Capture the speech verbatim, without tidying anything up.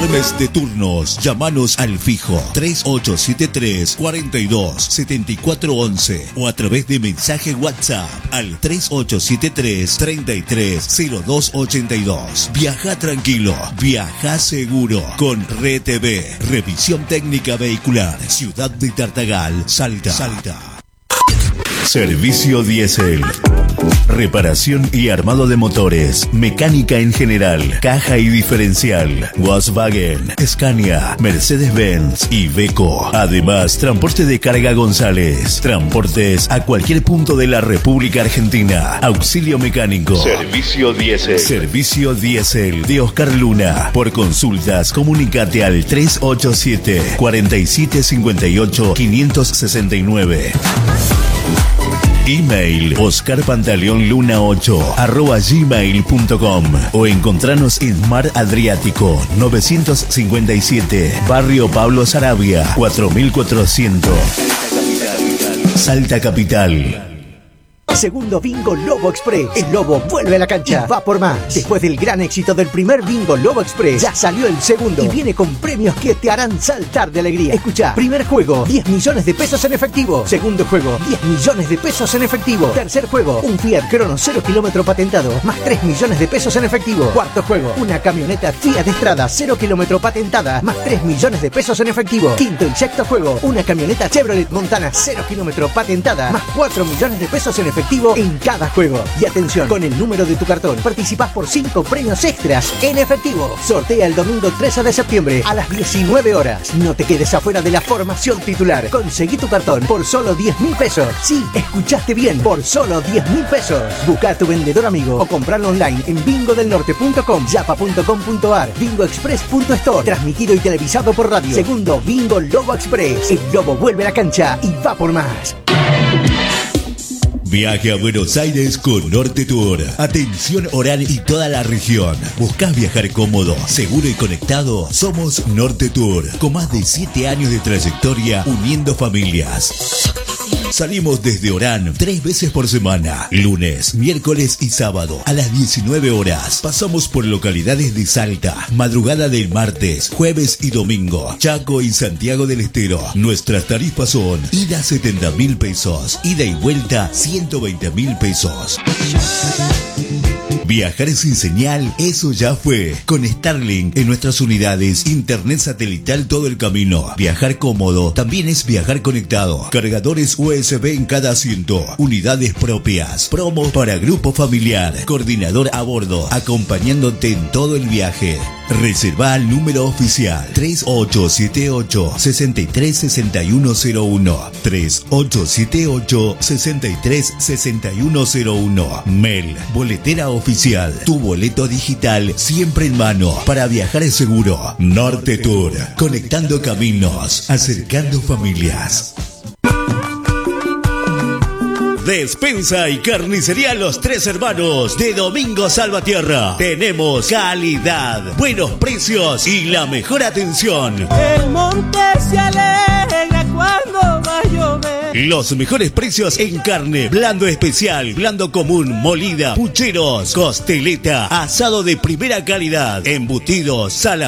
Informes de turnos. Llámanos al fijo tres ocho siete tres, cuatro dos, siete cuatro once o a través de mensaje WhatsApp al tres ocho siete tres, treinta y tres, cero dos ochenta y dos. Viaja tranquilo, viaja seguro con R T V, Revisión Técnica Vehicular, Ciudad de Tartagal, Salta. Salta. Servicio Diésel. Reparación y armado de motores, mecánica en general, caja y diferencial, Volkswagen, Scania, Mercedes-Benz y Iveco. Además, transporte de carga González, transportes a cualquier punto de la República Argentina, auxilio mecánico. Servicio Diésel. Servicio Diésel de Oscar Luna. Por consultas, comunícate al tres ocho siete, cuatro siete cinco ocho, cinco seis nueve. Email oscarpantaleonluna ocho arroba gmail punto com o encontranos en Mar Adriático novecientos cincuenta y siete, Barrio Pablo Sarabia, cuatro mil cuatrocientos, Salta Capital. Segundo Bingo Lobo Express. El Lobo vuelve a la cancha y va por más. Después del gran éxito del primer Bingo Lobo Express, ya salió el segundo y viene con premios que te harán saltar de alegría. Escucha, primer juego, diez millones de pesos en efectivo. Segundo juego, diez millones de pesos en efectivo. Tercer juego, un Fiat Crono cero kilómetro patentado, más tres millones de pesos en efectivo. Cuarto juego, una camioneta Fiat Strada cero kilómetro patentada, más tres millones de pesos en efectivo. Quinto y sexto juego, una camioneta Chevrolet Montana cero kilómetro patentada, más cuatro millones de pesos en efectivo en cada juego. Y atención, con el número de tu cartón participás por cinco premios extras en efectivo. Sortea el domingo trece de septiembre a las diecinueve horas. No te quedes afuera de la formación titular. Conseguí tu cartón por solo diez mil pesos. Sí, escuchaste bien, por solo diez mil pesos. Busca a tu vendedor amigo o comprarlo online en bingo del norte punto com, yapa punto com punto ar, bingo express punto store. Transmitido y televisado por radio. Segundo Bingo Lobo Express. El Lobo vuelve a la cancha y va por más. Viaje a Buenos Aires con Norte Tour. Atención Orán y toda la región. ¿Buscás viajar cómodo, seguro y conectado? Somos Norte Tour, con más de siete años de trayectoria uniendo familias. Salimos desde Orán tres veces por semana, lunes, miércoles y sábado a las diecinueve horas. Pasamos por localidades de Salta, madrugada del martes, jueves y domingo, Chaco y Santiago del Estero. Nuestras tarifas son ida setenta mil pesos, ida y vuelta ciento veinte mil pesos. Viajar sin señal, eso ya fue. Con Starlink en nuestras unidades, internet satelital todo el camino. Viajar cómodo también es viajar conectado. Cargadores U S B en cada asiento. Unidades propias. Promo para grupo familiar. Coordinador a bordo, acompañándote en todo el viaje. Reserva al número oficial tres ocho siete ocho, seis tres seis uno cero uno, tres ocho siete ocho, seis tres seis uno cero uno. Mail, boletera oficial, tu boleto digital siempre en mano para viajar seguro. Norte Tour, conectando caminos, acercando familias. Despensa y carnicería Los Tres Hermanos de Domingo Salvatierra. Tenemos calidad, buenos precios y la mejor atención. El monte se alegra cuando va a llover. Los mejores precios en carne, blando especial, blando común, molida, pucheros, costeleta, asado de primera calidad, embutidos, sala